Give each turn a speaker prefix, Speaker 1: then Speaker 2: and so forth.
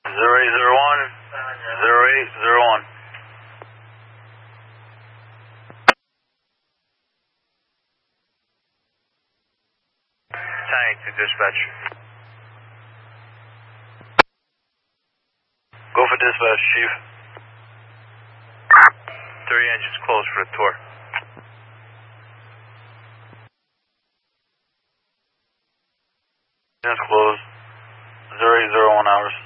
Speaker 1: 0801, 0801. Tank to dispatch. Go for dispatch, Chief. 30 engines closed for the tour. Engines closed. 0801 hours.